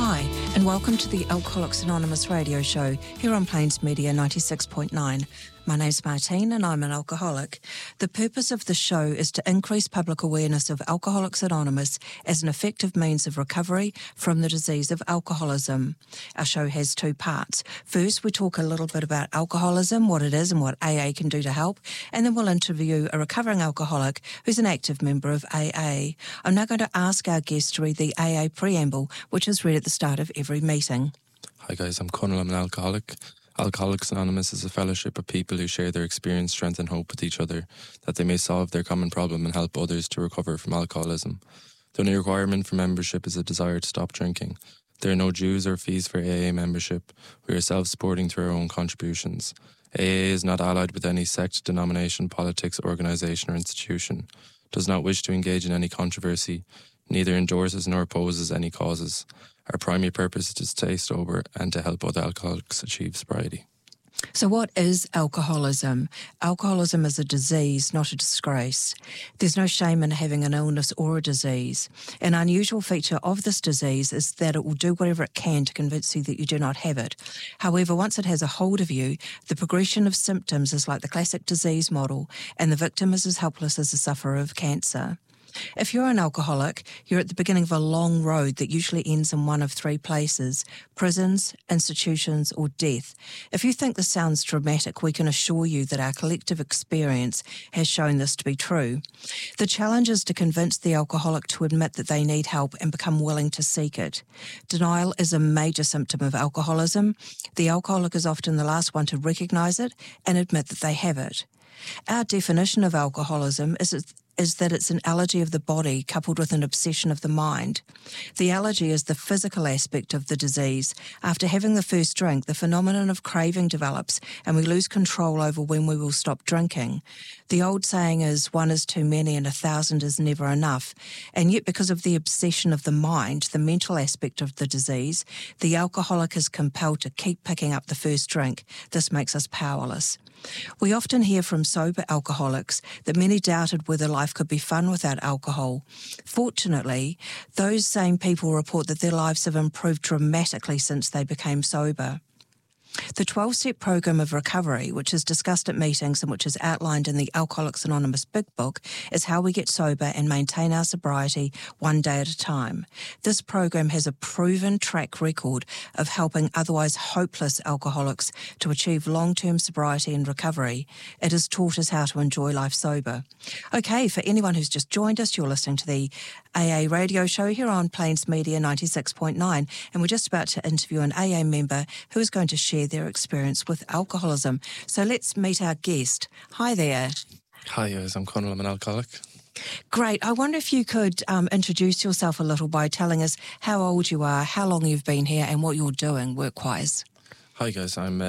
Hi, and welcome to the Alcoholics Anonymous radio show here on Plains Media 96.9. My name's Martine and I'm an alcoholic. The purpose of the show is to increase public awareness of Alcoholics Anonymous as an effective means of recovery from the disease of alcoholism. Our show has two parts. First, we talk a little bit about alcoholism, what it is and what AA can do to help, and then we'll interview a recovering alcoholic who's an active member of AA. I'm now going to ask our guest to read the AA preamble, which is read at the start of every meeting. Hi guys, I'm Conal, I'm an alcoholic. Alcoholics Anonymous is a fellowship of people who share their experience, strength and hope with each other, that they may solve their common problem and help others to recover from alcoholism. The only requirement for membership is a desire to stop drinking. There are no dues or fees for AA membership. We are self-supporting through our own contributions. AA is not allied with any sect, denomination, politics, organisation or institution, does not wish to engage in any controversy, neither endorses nor opposes any causes. Our primary purpose is to stay sober and to help other alcoholics achieve sobriety. So what is alcoholism? Alcoholism is a disease, not a disgrace. There's no shame in having an illness or a disease. An unusual feature of this disease is that it will do whatever it can to convince you that you do not have it. However, once it has a hold of you, the progression of symptoms is like the classic disease model, and the victim is as helpless as the sufferer of cancer. If you're an alcoholic, you're at the beginning of a long road that usually ends in one of three places: prisons, institutions, or death. If you think this sounds dramatic, we can assure you that our collective experience has shown this to be true. The challenge is to convince the alcoholic to admit that they need help and become willing to seek it. Denial is a major symptom of alcoholism. The alcoholic is often the last one to recognise it and admit that they have it. Our definition of alcoholism is that it's an allergy of the body coupled with an obsession of the mind. The allergy is the physical aspect of the disease. After having the first drink, the phenomenon of craving develops and we lose control over when we will stop drinking. The old saying is, one is too many and 1,000 is never enough. And yet, because of the obsession of the mind, the mental aspect of the disease, the alcoholic is compelled to keep picking up the first drink. This makes us powerless. We often hear from sober alcoholics that many doubted whether life could be fun without alcohol. Fortunately, those same people report that their lives have improved dramatically since they became sober. The 12-step program of recovery, which is discussed at meetings and which is outlined in the Alcoholics Anonymous Big Book, is how we get sober and maintain our sobriety one day at a time. This program has a proven track record of helping otherwise hopeless alcoholics to achieve long-term sobriety and recovery. It has taught us how to enjoy life sober. Okay, for anyone who's just joined us, you're listening to the AA radio show here on Plains Media 96.9, and we're just about to interview an AA member who is going to share their experience with alcoholism. So let's meet our guest. Hi there. Hi guys, I'm Conal, I'm an alcoholic. Great. I wonder if you could introduce yourself a little by telling us how old you are, how long you've been here, and what you're doing work-wise. Hi guys, I'm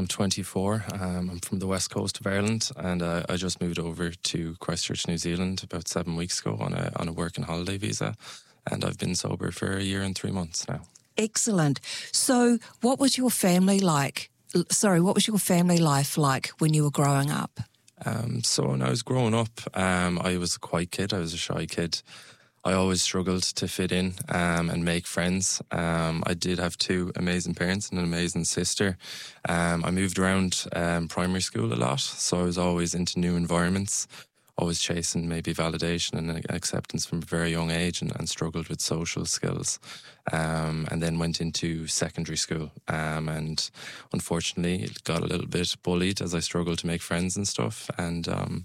24. I'm from the west coast of Ireland, and I just moved over to Christchurch, New Zealand about 7 weeks ago on a work and holiday visa, and I've been sober for 1 year and 3 months now. Excellent. So what was your family like? What was your family life like when you were growing up? So when I was growing up, I was a quiet kid. I was a shy kid. I always struggled to fit in and make friends. I did have two amazing parents and an amazing sister. I moved around primary school a lot, so I was always into new environments, always chasing maybe validation and acceptance from a very young age, and struggled with social skills. And then went into secondary school, and unfortunately got a little bit bullied as I struggled to make friends and stuff. And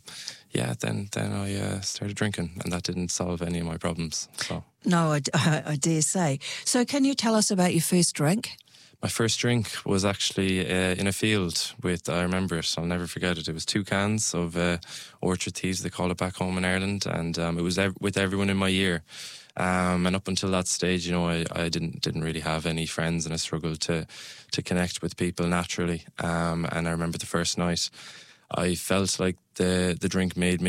then I started drinking, and that didn't solve any of my problems. So no, I dare say. So can you tell us about your first drink? My first drink was actually in a field with, I remember it, I'll never forget it. It was 2 cans of Orchard Thieves, they call it back home in Ireland, and it was with everyone in my year. And up until that stage, you know, I didn't really have any friends, and I struggled to connect with people naturally. And I remember the first night, I felt like the drink made me